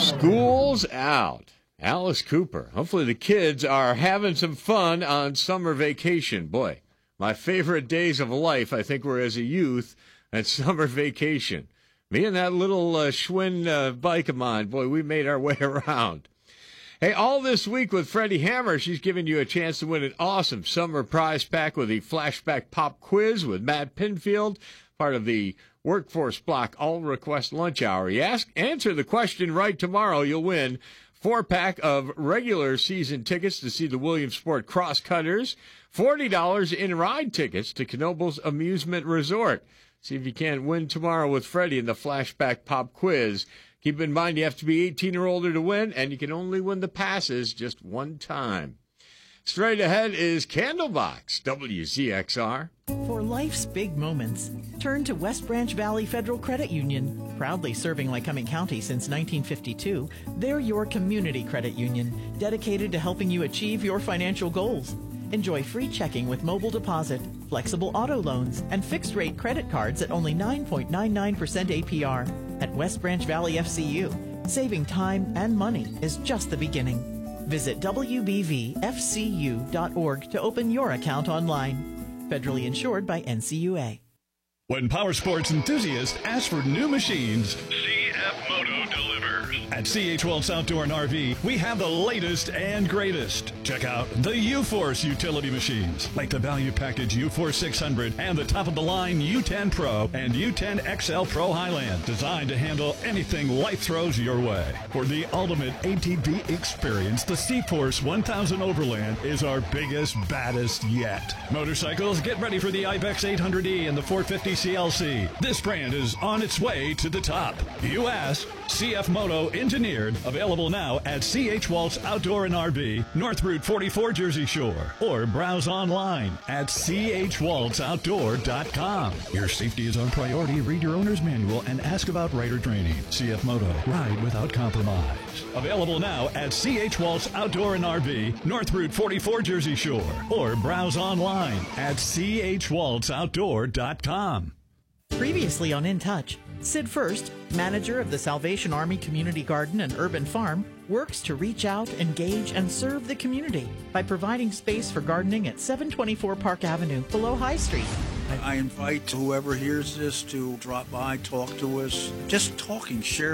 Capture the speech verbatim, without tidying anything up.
School's out. Alice Cooper. Hopefully the kids are having some fun on summer vacation. Boy, my favorite days of life, I think, were as a youth at summer vacation. Me and that little uh, Schwinn uh, bike of mine, boy, we made our way around. Hey, all this week with Freddie Hammer, she's giving you a chance to win an awesome summer prize pack with the Flashback Pop Quiz with Matt Pinfield, part of the Workforce Block All-Request Lunch Hour. You ask, answer the question right tomorrow, you'll win four-pack of regular season tickets to see the Williamsport Crosscutters, forty dollars in ride tickets to Knoebels Amusement Resort. See if you can't win tomorrow with Freddie in the Flashback Pop Quiz. Keep in mind you have to be eighteen or older to win, and you can only win the passes just one time. Straight ahead is Candlebox, W Z X R. For life's big moments, turn to West Branch Valley Federal Credit Union. Proudly serving Lycoming County since nineteen fifty-two, they're your community credit union, dedicated to helping you achieve your financial goals. Enjoy free checking with mobile deposit, flexible auto loans, and fixed-rate credit cards at only nine point nine nine percent A P R. At West Branch Valley F C U, saving time and money is just the beginning. Visit W B V F C U dot org to open your account online. Federally insured by N C U A. When power sports enthusiasts ask for new machines, C F Moto delivers. At C H Wells Outdoor and R V, we have the latest and greatest. Check out the U-Force utility machines, like the Value Package U Force six hundred and the top-of-the-line U ten Pro and U ten X L Pro Highland, designed to handle anything life throws your way. For the ultimate A T V experience, the C-Force one thousand Overland is our biggest, baddest yet. Motorcycles, get ready for the Ibex eight hundred E and the four fifty C L C. This brand is on its way to the top. You ask, C F Moto Engineered, available now at C H Waltz Outdoor and R V, North Route forty-four, Jersey Shore, or browse online at C H waltz outdoor dot com. Your safety is our priority. Read your owner's manual and ask about rider training. C F Moto, ride without compromise. Available now at C H Waltz Outdoor and R V, North Route forty-four, Jersey Shore, or browse online at C H waltz outdoor dot com. Previously on In Touch, Sid First, manager of the Salvation Army Community Garden and Urban Farm, works to reach out, engage, and serve the community by providing space for gardening at seven twenty-four Park Avenue below High Street. I invite whoever hears this to drop by, talk to us. Just talking, share